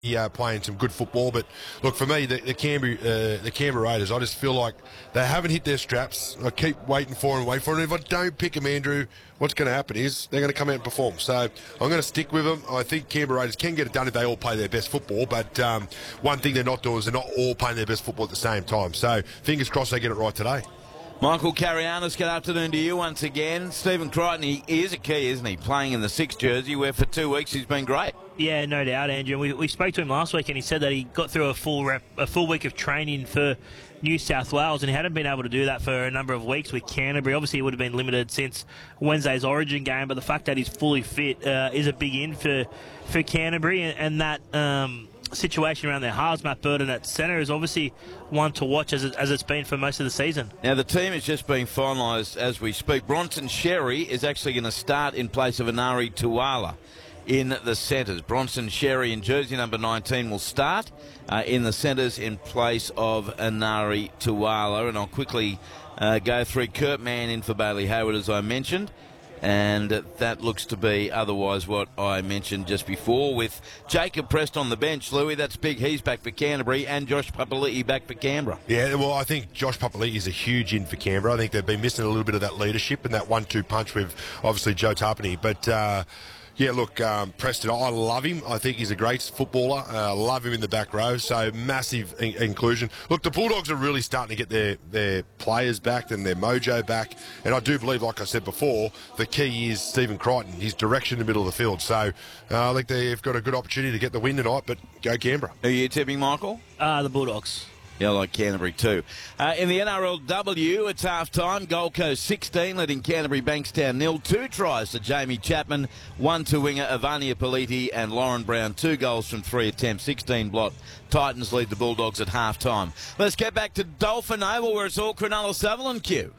playing some good football. But look, for me, the Canberra Raiders, I just feel like they haven't hit their straps. I keep waiting for them. And if I don't pick them, Andrew, what's going to happen is they're going to come out and perform. So I'm going to stick with them. I think Canberra Raiders can get it done if they all play their best football. But one thing they're not doing is they're not all playing their best football at the same time. So fingers crossed they get it right today. Michael Carianis, good afternoon to you once again. Stephen Crichton, he is a key, isn't he? Playing in the 6 jersey, where for 2 weeks he's been great. Yeah, no doubt, Andrew. We spoke to him last week, and he said that he got through a full week of training for New South Wales, and he hadn't been able to do that for a number of weeks with Canterbury. Obviously, he would have been limited since Wednesday's Origin game, but the fact that he's fully fit is a big in for Canterbury, and that situation around their halves, Matt Burton at centre, is obviously one to watch as it's been for most of the season. Now, the team is just being finalised as we speak. Bronson Xerri is actually going to start in place of Inari Tuala in the centres. Bronson Xerri in jersey number 19 will start in the centres in place of Inari Tuala. And I'll quickly go through Kurt Mann in for Bailey Hayward, as I mentioned. And that looks to be otherwise what I mentioned just before, with Jacob Prest on the bench. Louis, that's big. He's back for Canterbury, and Josh Papali'i back for Canberra. Yeah, well, I think Josh Papali'i is a huge in for Canberra. I think they've been missing a little bit of that leadership and that 1-2 punch with, obviously, Joe Tapine. But yeah, look, Preston, I love him. I think he's a great footballer. I love him in the back row, so massive inclusion. Look, the Bulldogs are really starting to get their players back and their mojo back, and I do believe, like I said before, the key is Stephen Crichton, his direction in the middle of the field. So I think they've got a good opportunity to get the win tonight, but go Canberra. Are you tipping, Michael? The Bulldogs. Yeah, I like Canterbury too. In the NRLW, it's half-time. Gold Coast 16, leading Canterbury Bankstown 0. 2 tries to Jamie Chapman, 1 to winger Ivania Politi and Lauren Brown. 2 goals from 3 attempts, 16 blot. Titans lead the Bulldogs at half-time. Let's get back to Dolphin Oval, where it's all Cronulla Sutherland Q.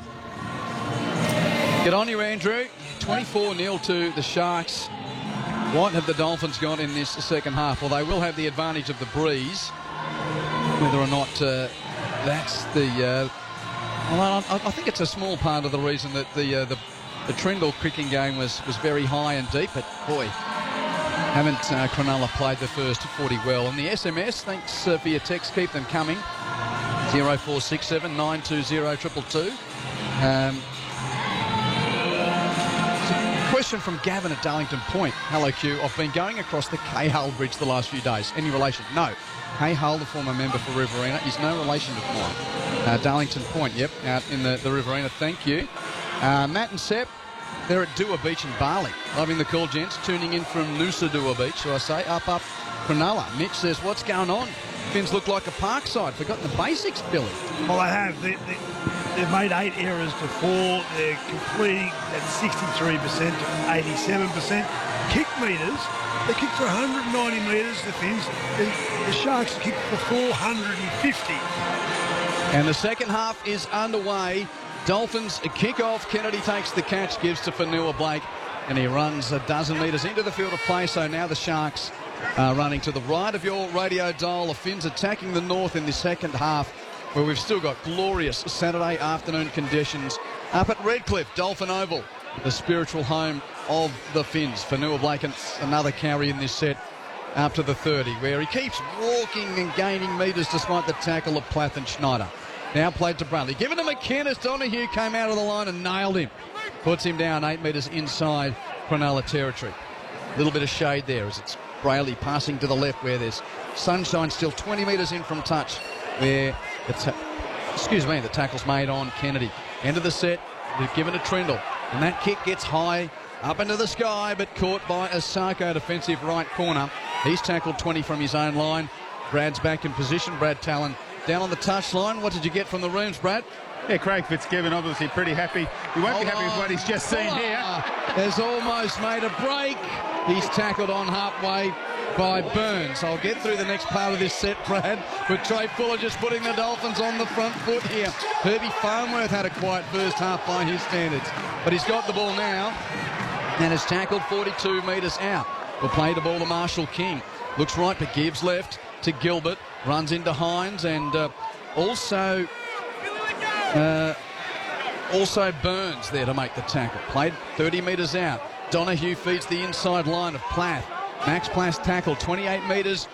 Get on you, Andrew. 24-0 to the Sharks. What have the Dolphins got in this second half? Well, they will have the advantage of the breeze. Whether or not that's the... well, I think it's a small part of the reason that the Trendall kicking game was very high and deep, but boy, haven't Cronulla played the first 40 well. And the SMS, thanks for your text, keep them coming. 0467 920 222. Question from Gavin at Darlington Point. Hello, Q. I've been going across the K-Hull Bridge the last few days. Any relation? No. K-Hull, the former member for Riverina, is no relation to mine. Darlington Point, yep, out in the Riverina. Thank you. Matt and Sepp, they're at Dua Beach in Bali. Loving the call, gents. Tuning in from Noosa Dua Beach, so I say. Up, Cronulla. Mitch says, what's going on? Finns look like a Parkside. Forgotten the basics, Billy. Well, they have. They've made 8 errors to 4. They're completing at 63% to 87%. Kick metres, they kicked for 190 metres, the Finns. The Sharks kicked for 450. And the second half is underway. Dolphins a kick-off. Kennedy takes the catch, gives to Fanua Blake, and he runs a dozen metres into the field of play. So now the Sharks are running to the right of your radio dial. The Finns attacking the north in the second half, where we've still got glorious Saturday afternoon conditions up at Redcliffe, Dolphin Oval, the spiritual home of the Finns. Fanua Blake, another carry in this set up to the 30, where he keeps walking and gaining metres despite the tackle of Plath and Schneider. Now played to Bradley. Given to McInnes. Donahue came out of the line and nailed him. Puts him down 8 metres inside Cronulla territory. A little bit of shade there as it's Brayley passing to the left, where there's sunshine still 20 metres in from touch, where the tackle's made on Kennedy. End of the set, they've given to Trendall, and that kick gets high up into the sky, but caught by Asako, defensive right corner. He's tackled 20 from his own line. Brad's back in position. Brad Talon down on the touchline. What did you get from the rooms, Brad? Yeah, Craig Fitzgibbon obviously pretty happy. He won't be happy with what he's just seen here. Has almost made a break. He's tackled on halfway by Burns. I'll get through the next part of this set, Brad, with Trey Fuller just putting the Dolphins on the front foot here. Herbie Farnworth had a quiet first half by his standards, but he's got the ball now and has tackled 42 metres out. Will play the ball to Marshall King. Looks right, but gives left to Gilbert. Runs into Hines, and also Burns there to make the tackle. Played 30 metres out. Donahue feeds the inside line of Plath. Max Plath tackled 28 metres